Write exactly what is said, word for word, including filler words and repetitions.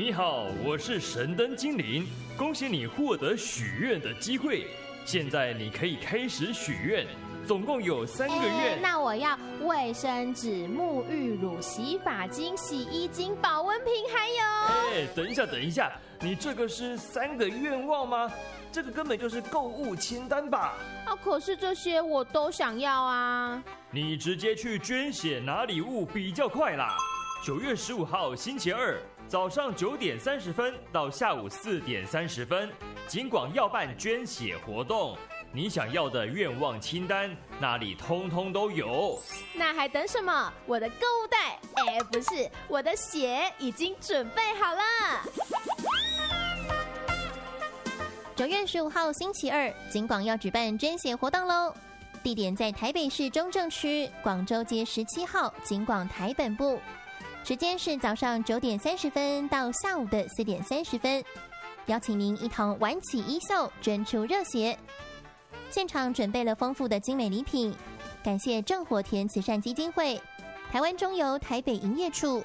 你好，我是神灯精灵，恭喜你获得许愿的机会。现在你可以开始许愿，总共有三个愿。 欸、那我要卫生纸、沐浴乳、洗发精、洗衣精、保温瓶，还有…… 哎、欸，等一下，等一下，你这个是三个愿望吗？这个根本就是购物清单吧？ 啊，可是这些我都想要啊。 你直接去捐血拿礼物比较快啦。九月十五号星期二早上九点三十分到下午四点三十分，警广要办捐血活动，你想要的愿望清单那里通通都有。 那还等什么？我的购物袋，哎，不是，我的血已经准备好了。 九月十五号星期二，警广要举办捐血活动喽。地点在台北市中正区广州街十七号警广台本部。时间是早上九点三十分到下午的四点三十分，邀请您一同玩起衣袖，捐出热血。现场准备了丰富的精美礼品，感谢正火田慈善基金会、台湾中油台北营业处、